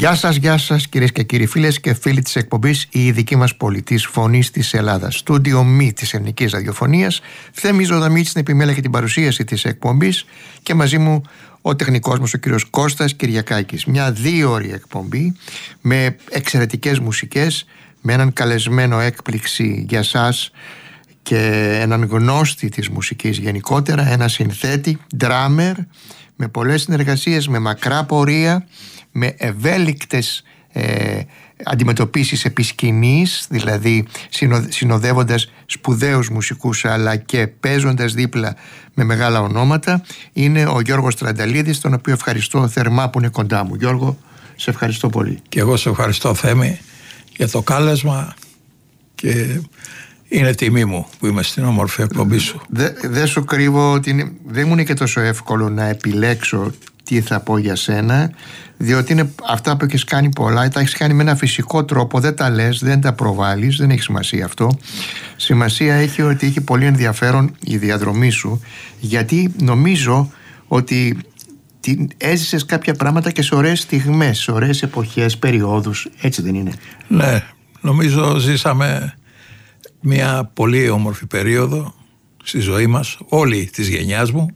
Γεια σας κυρίες και κύριοι, φίλες και φίλοι της εκπομπής «Η δική μας πολιτής φωνής της Ελλάδας». Στούντιο μη της ελληνικής ραδιοφωνίας, Θέμης Ζωδαμίτης στην επιμέλεια και την παρουσίαση της εκπομπής και μαζί μου ο τεχνικός μας ο κύριος Κώστας Κυριακάκης. Μια 2ωρη εκπομπή με εξαιρετικές μουσικές, με έναν καλεσμένο έκπληξη για σας και έναν γνώστη της μουσικής γενικότερα, ένα συνθέτη, drummer, με πολλές συνεργασίες, με μακρά πορεία, με ευέλικτες αντιμετωπίσεις επί σκηνής, δηλαδή συνοδεύοντας σπουδαίους μουσικούς αλλά και παίζοντας δίπλα με μεγάλα ονόματα. Είναι ο Γιώργος Τρανταλίδης, τον οποίο ευχαριστώ θερμά που είναι κοντά μου. Γιώργο, σε ευχαριστώ πολύ. Και εγώ σε ευχαριστώ, Θέμη, για το κάλεσμα και είναι τιμή μου που είμαι στην όμορφη εκπομπή σου. Δεν σου κρύβω ότι δεν μου είναι και τόσο εύκολο να επιλέξω τι θα πω για σένα, διότι είναι αυτά που έχεις κάνει πολλά, τα έχεις κάνει με ένα φυσικό τρόπο, δεν τα λες, δεν τα προβάλλεις, δεν έχει σημασία αυτό. Σημασία έχει ότι έχει πολύ ενδιαφέρον η διαδρομή σου, γιατί νομίζω ότι έζησες κάποια πράγματα και σε ωραίες στιγμές, σε ωραίες εποχές, περιόδους, έτσι δεν είναι? Ναι, νομίζω ζήσαμε μια πολύ όμορφη περίοδο στη ζωή μας, όλη της γενιάς μου.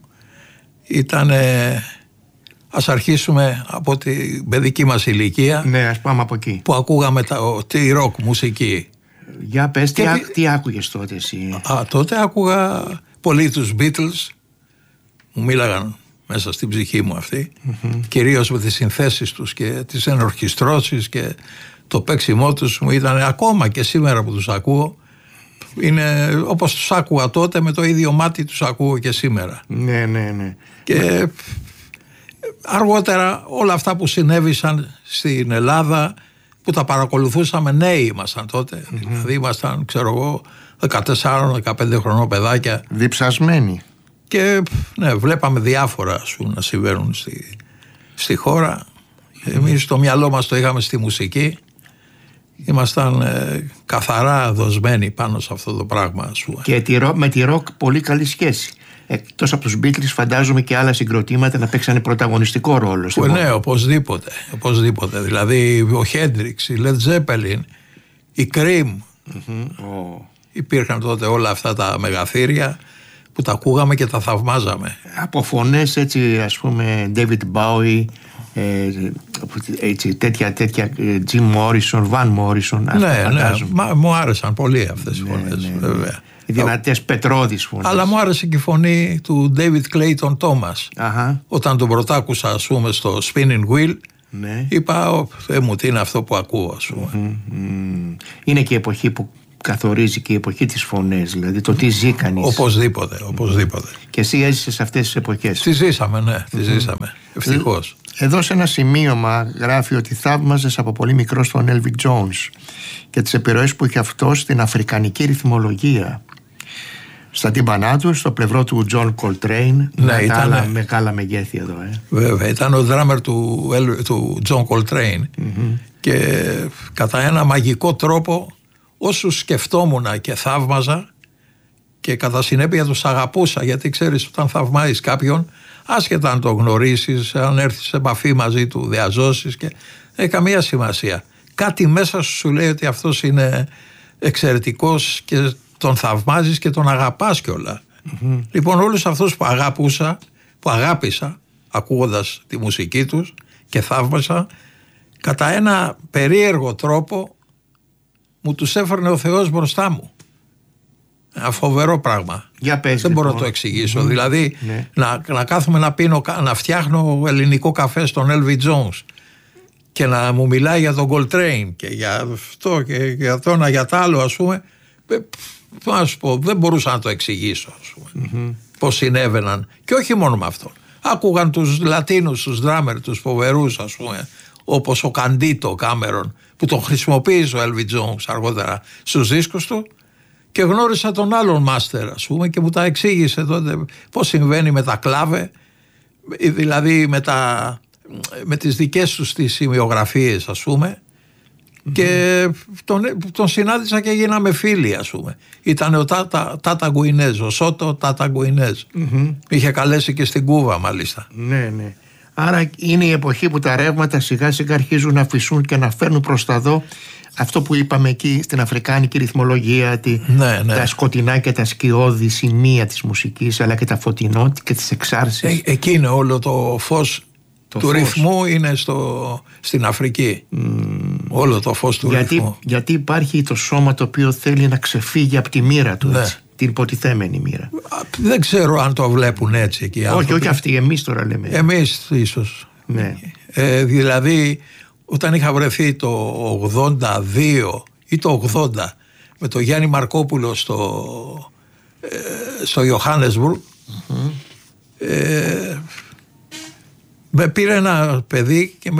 Ας αρχίσουμε από την παιδική μας ηλικία. Ναι, ας πάμε από εκεί. Που ακούγαμε τη ροκ μουσική. Για πες, τι άκουγες τότε εσύ? Τότε άκουγα πολύ τους Beatles. Μου μίλαγαν μέσα στην ψυχή μου αυτή. Κυρίως με τις συνθέσεις τους και τις ενορχιστρώσεις και το παίξιμό τους μου ήταν, ακόμα και σήμερα που τους ακούω, είναι όπως τους άκουγα τότε, με το ίδιο μάτι τους ακούω και σήμερα. Ναι. Και αργότερα όλα αυτά που συνέβησαν στην Ελλάδα, που τα παρακολουθούσαμε, νέοι ήμασταν τότε, δηλαδή ήμασταν, ξέρω εγώ, 14-15 χρονών παιδάκια. Διψασμένοι. Και ναι, βλέπαμε διάφορα να συμβαίνουν στη χώρα. Εμείς το μυαλό μας το είχαμε στη μουσική. Ήμασταν καθαρά δοσμένοι πάνω σε αυτό το πράγμα. Και με τη ροκ πολύ καλή σχέση. Εκτός από τους Beatles, φαντάζομαι και άλλα συγκροτήματα να παίξανε πρωταγωνιστικό ρόλο. Ναι, οπωσδήποτε. Δηλαδή ο Hendrix, η Led Zeppelin, η Cream. Υπήρχαν τότε όλα αυτά τα μεγαθύρια που τα ακούγαμε και τα θαυμάζαμε. Από φωνές έτσι, ας πούμε, David Bowie, έτσι, τέτοια Jim Morrison, Van Morrison. Ναι, μου άρεσαν πολύ αυτές οι φωνές, βέβαια. Οι δυνατές πετρώδεις φωνές. Αλλά μου άρεσε και η φωνή του David Clayton Thomas. Όταν τον πρωτάκουσα, ας πούμε, στο Spinning Wheel, είπα, Θεέ μου, τι είναι αυτό που ακούω, ας πούμε. Είναι και η εποχή που καθορίζει και η εποχή της φωνές, δηλαδή το τι ζει κανείς. Οπωσδήποτε. Και εσύ έζησες σε αυτές τις εποχές. Τις ζήσαμε, ναι, τις ζήσαμε. Ευτυχώς. Εδώ σε ένα σημείωμα γράφει ότι θαύμαζες από πολύ μικρό τον Elvin Jones και τις επιρροές που είχε αυτό στην αφρικανική ρυθμολογία. Στα τύμπανά του, στο πλευρό του John Coltrane, με μεγάλα μεγέθη εδώ. Βέβαια, ήταν ο drummer του John Coltrane και κατά ένα μαγικό τρόπο όσους σκεφτόμουν και θαύμαζα και κατά συνέπεια τους αγαπούσα, γιατί ξέρεις, όταν θαυμάζεις κάποιον, άσχετα αν το γνωρίσεις, αν έρθεις σε επαφή μαζί του, διαζώσεις, και δεν έχει καμία σημασία. Κάτι μέσα σου λέει ότι αυτός είναι εξαιρετικός και τον θαυμάζεις και τον αγαπάς κιόλα. Λοιπόν, όλους αυτούς που αγάπησα ακούγοντας τη μουσική τους και θαύμασα, κατά ένα περίεργο τρόπο μου τους έφερνε ο Θεός μπροστά μου. Ένα φοβερό πράγμα. Δεν μπορώ να το εξηγήσω. Δηλαδή να κάθομαι να φτιάχνω ελληνικό καφέ στον Elvin Jones και να μου μιλάει για τον Coltrane και για αυτό και για το ένα για το άλλο, ας πούμε. Να σου πω, δεν μπορούσα να το εξηγήσω, ας πούμε, πώς συνέβαιναν. Και όχι μόνο με αυτό. Άκουγαν τους Λατίνους, τους drummer, τους φοβερούς, ας πούμε, όπως ο Καντίτο Κάμερον, που τον χρησιμοποίησε ο Elvin Jones αργότερα στους δίσκους του, και γνώρισα τον άλλον μάστερ, ας πούμε, και μου τα εξήγησε τότε πώς συμβαίνει με τα κλάβε, δηλαδή με τις δικές τους τις σημειογραφίες, ας πούμε, και τον συνάντησα και γίναμε φίλοι, ας πούμε. Ήταν ο Τάτα Γκουινέζ, ο Σότο Τάτα Γκουινέζ. Είχε καλέσει και στην Κούβα, μάλιστα. Ναι. Άρα είναι η εποχή που τα ρεύματα σιγά σιγά αρχίζουν να φυσούν και να φέρνουν προς τα δω αυτό που είπαμε εκεί στην αφρικάνικη ρυθμολογία, τα σκοτεινά και τα σκιώδη σημεία της μουσικής, αλλά και τα φωτεινότητα και τις εξάρσεις. Εκεί είναι όλο το φως του ρυθμού, είναι στην Αφρική. Όλο το φως του ρυθμού. Γιατί υπάρχει το σώμα το οποίο θέλει να ξεφύγει από τη μοίρα του, έτσι, την υποτιθέμενη μοίρα. Δεν ξέρω αν το βλέπουν έτσι εκεί. Όχι αυτοί, εμείς τώρα λέμε. Εμείς ίσως. Ναι. Δηλαδή όταν είχα βρεθεί το 82 ή το 80 με τον Γιάννη Μαρκόπουλο στο Johannesburg, με πήρε ένα παιδί και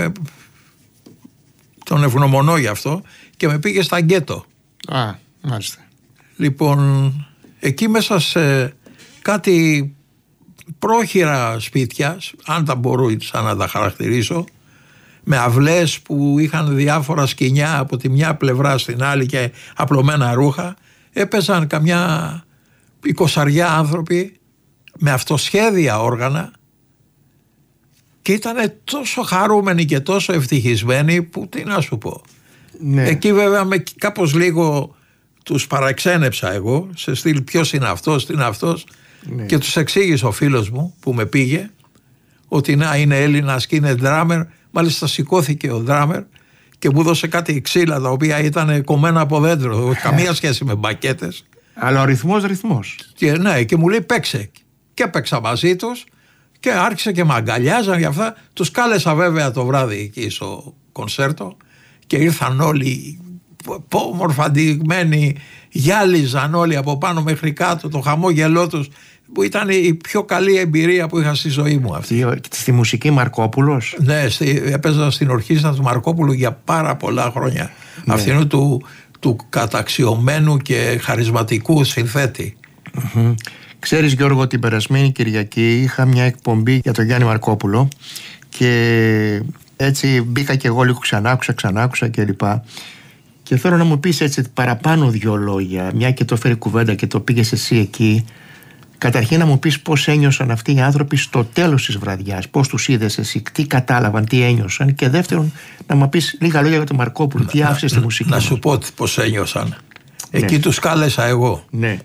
τον ευγνωμονώ γι' αυτό, και με πήγε στα γκέτο. Μάλιστα. Λοιπόν, εκεί μέσα σε κάτι πρόχειρα σπίτια, αν τα μπορούσα να τα χαρακτηρίσω, με αυλές που είχαν διάφορα σκοινιά από τη μια πλευρά στην άλλη και απλωμένα ρούχα, έπαιζαν καμιά 20 άνθρωποι με αυτοσχέδια όργανα και ήταν τόσο χαρούμενοι και τόσο ευτυχισμένοι που τι να σου πω. Ναι. Εκεί βέβαια κάπως λίγο τους παραξένεψα εγώ, σε στυλ ποιος είναι αυτός, τι είναι αυτός, και τους εξήγησε ο φίλος μου που με πήγε ότι να είναι Έλληνας και είναι ντράμερ. Μάλιστα σηκώθηκε ο ντράμερ και μου δώσε κάτι ξύλα τα οποία ήταν κομμένα από δέντρο, καμία σχέση με μπακέτες. Αλλά ο ρυθμός. Και μου λέει παίξε. Και έπαιξα μαζί τους και άρχισε και με αγκαλιάζαν για αυτά. Τους κάλεσα βέβαια το βράδυ εκεί στο κονσέρτο και ήρθαν όλοι μορφαντιγμένοι, γυάλιζαν όλοι από πάνω μέχρι κάτω, το χαμόγελό τους που ήταν η πιο καλή εμπειρία που είχα στη ζωή μου αυτή. Στη μουσική Μαρκόπουλος. Ναι, έπαιζα στην ορχήστρα του Μαρκόπουλου για πάρα πολλά χρόνια. Ναι. Αυτού του καταξιωμένου και χαρισματικού συνθέτη. Ξέρεις Γιώργο, την περασμένη Κυριακή είχα μια εκπομπή για τον Γιάννη Μαρκόπουλο και έτσι μπήκα και εγώ λίγο ξανάκουσα κλπ. Και θέλω να μου πεις έτσι παραπάνω 2 λόγια, μια και το φέρει κουβέντα και το πήγες εσύ εκεί. Καταρχήν να μου πεις πώς ένιωσαν αυτοί οι άνθρωποι στο τέλος της βραδιάς, πώς τους είδες εσύ, τι κατάλαβαν, τι ένιωσαν, και δεύτερον να μου πεις λίγα λόγια για τον Μαρκόπουλο, τι άφησε στη μουσική. Να σου πω πώς ένιωσαν. Εκεί τους κάλεσα εγώ. Ναι.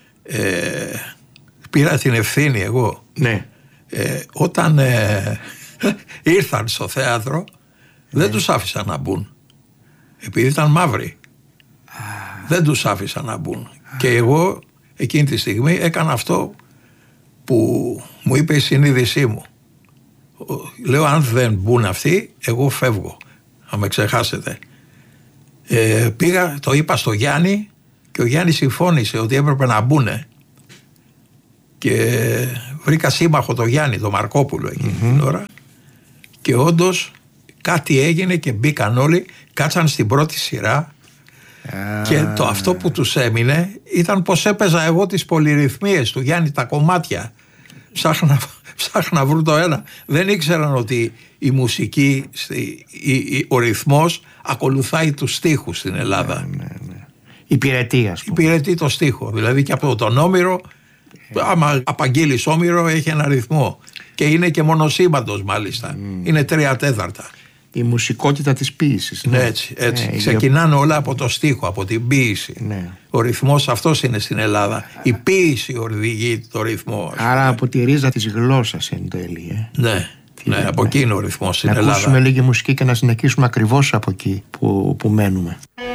Πήρα την ευθύνη εγώ. Ναι. Όταν ήρθαν στο θέατρο δεν τους άφησαν να μπουν. Επειδή ήταν μαύροι. Δεν τους άφησαν να μπουν. Και εγώ εκείνη τη στιγμή έκανα αυτό που μου είπε η συνείδησή μου. Λέω αν δεν μπουν αυτοί, εγώ φεύγω. Να με ξεχάσετε. Πήγα, το είπα στο Γιάννη και ο Γιάννης συμφώνησε ότι έπρεπε να μπουνε. Και βρήκα σύμμαχο το Γιάννη, το Μαρκόπουλο εκείνη την ώρα. Και όντως κάτι έγινε και μπήκαν όλοι, κάτσαν στην πρώτη σειρά. Και αυτό που τους έμεινε ήταν πως έπαιζα εγώ τις πολυρυθμίες του Γιάννη, τα κομμάτια. Ψάχνα να βρουν το ένα. Δεν ήξεραν ότι η μουσική, ο ρυθμός ακολουθάει τους στίχους στην Ελλάδα. Ναι. Υπηρετεί, ας πούμε. Υπηρετεί το στίχο. Δηλαδή και από τον Όμηρο, άμα απαγγείλεις Όμηρο, έχει ένα ρυθμό. Και είναι και μονοσύμπαντος μάλιστα. Είναι 3/4. Η μουσικότητα της ποίησης. Ναι, έτσι. Ξεκινάνε όλα από το στίχο, από την ποίηση. Ναι. Ο ρυθμός αυτός είναι στην Ελλάδα. Η ποίηση οδηγεί το ρυθμό. Άρα από τη ρίζα της γλώσσας εν τέλει. Ναι, από εκεί είναι ο ρυθμός στην Ελλάδα. Να ακούσουμε λίγη μουσική και να συνεχίσουμε ακριβώς από εκεί που μένουμε.